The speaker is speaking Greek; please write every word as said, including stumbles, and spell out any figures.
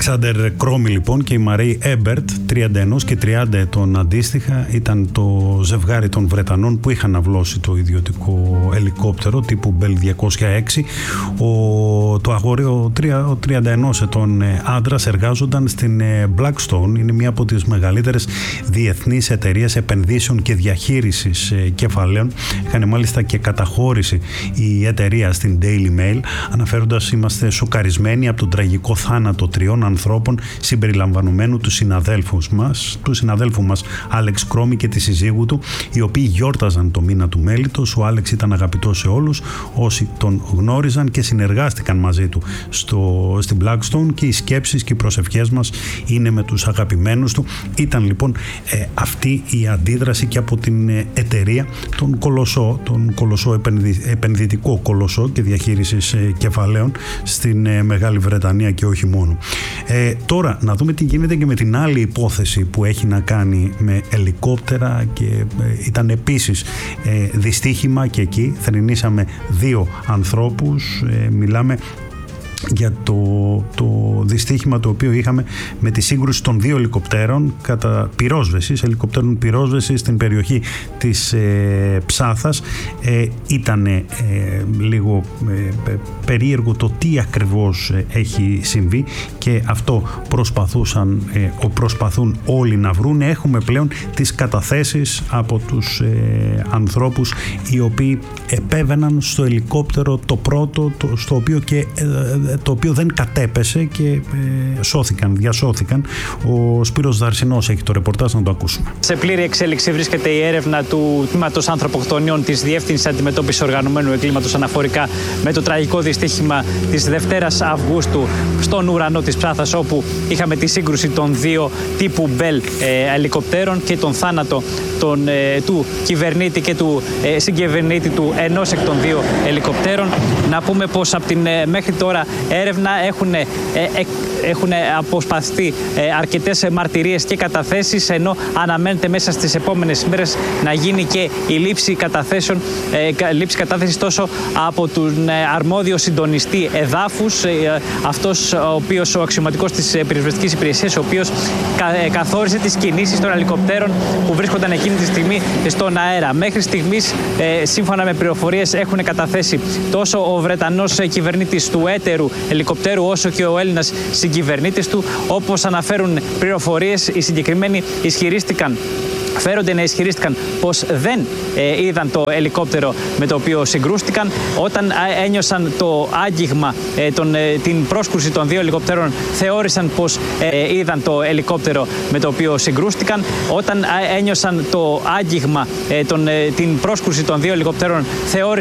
Αλεξάνδερ Κρόμι λοιπόν και η Μαρέι Έμπερτ, τριάντα ένα και τριάντα ετών αντίστοιχα, ήταν το ζευγάρι των Βρετανών που είχαν αυλώσει το ιδιωτικό ελικόπτερο τύπου Bell διακόσια έξι. Ο, το αγόρι, ο, ο τριάντα ένα ετών άντρας, εργάζονταν στην Blackstone. Είναι μία από τις μεγαλύτερες διεθνείς εταιρείες επενδύσεων και διαχείρισης κεφαλαίων. Έκανε μάλιστα και καταχώρηση η εταιρεία στην Daily Mail, αναφέροντας: είμαστε σοκαρισμένοι από τον τραγικό θάνατο τριών ανθρώπων συμπεριλαμβανομένου του συναδέλφου μας, του συναδέλφου μας Άλεξ Κρόμι και τη συζύγου του, οι οποίοι γιόρταζαν το μήνα του μέλιτος. Ο Άλεξ ήταν αγαπητός σε όλους όσοι τον γνώριζαν και συνεργάστηκαν μαζί του στο, στην Blackstone, και οι σκέψεις και οι προσευχές μας είναι με τους αγαπημένους του. Ήταν λοιπόν ε, αυτή η αντίδραση και από την ε, εταιρεία, τον κολοσσό, τον κολοσσό επενδυ, επενδυτικό κολοσσό και διαχείρισης ε, κεφαλαίων στην ε, Μεγάλη Βρετανία και όχι μόνο. Ε, τώρα να δούμε τι γίνεται και με την άλλη υπόθεση που έχει να κάνει με ελικόπτερα και ε, ήταν επίσης ε, δυστύχημα και εκεί θρηνήσαμε δύο ανθρώπους. Ε, μιλάμε για το, το δυστύχημα το οποίο είχαμε με τη σύγκρουση των δύο ελικοπτέρων κατά πυρόσβεσης, ελικοπτέρων πυρόσβεσης στην περιοχή της ε, Ψάθας. Ε, ήταν ε, λίγο ε, περίεργο το τι ακριβώς ε, έχει συμβεί, και αυτό προσπαθούσαν, ε, προσπαθούν όλοι να βρουν. Έχουμε πλέον τις καταθέσεις από τους ε, ανθρώπους οι οποίοι επέβαιναν στο ελικόπτερο το πρώτο, το, στο οποίο και ε, το οποίο δεν κατέπεσε και ε, σώθηκαν, διασώθηκαν. Ο Σπύρος Δαρσινός έχει το ρεπορτάζ, να το ακούσουμε. Σε πλήρη εξέλιξη βρίσκεται η έρευνα του τμήματος ανθρωποκτονιών της Διεύθυνσης Αντιμετώπισης Οργανωμένου Εγκλήματος αναφορικά με το τραγικό δυστύχημα της Δευτέρας Αυγούστου στον ουρανό της Ψάθας, όπου είχαμε τη σύγκρουση των δύο τύπου Bell ε, ελικοπτέρων και τον θάνατο τον, ε, του κυβερνήτη και του ε, συγκυβερνήτη του ενός εκ των δύο ελικοπτέρων. Να πούμε πως από την ε, μέχρι τώρα έρευνα έχουν, ε, ε, έχουν αποσπαστεί ε, αρκετές μαρτυρίες και καταθέσεις, ενώ αναμένεται μέσα στις επόμενες μέρες να γίνει και η λήψη καταθέσεων, ε, λήψη κατάθεσης τόσο από τον ε, αρμόδιο συντονιστή εδάφους, ε, αυτός ο οποίος, ο αξιωματικός της πυροσβεστικής υπηρεσίας, ο οποίος κα, ε, καθόρισε τις κινήσεις των ελικοπτέρων που βρίσκονταν εκείνη τη στιγμή στον αέρα. Μέχρι στιγμής, ε, σύμφωνα με πληροφορίες, έχουν καταθέσει τόσο ο Βρετανός κυβερνήτης του έτερου ελικοπτέρου όσο και ο Έλληνας συγκυβερνήτης του. Όπως αναφέρουν πληροφορίες, οι συγκεκριμένοι ισχυρίστηκαν Φέρονται να ισχυρίστηκαν πως δεν ε, είδαν το ελικόπτερο με το οποίο συγκρούστηκαν. Όταν ε, ένιωσαν το άγγιγμα, ε, τον, ε, την πρόσκρουση των δύο ελικοπτέρων, θεώρησαν πως ε, είδαν το ελικόπτερο με το οποίο συγκρούστηκαν. Όταν ε, ένιωσαν το άγγιγμα, ε, τον, ε, την πρόσκρουση των δύο ελικοπτέρων, θεώρησαν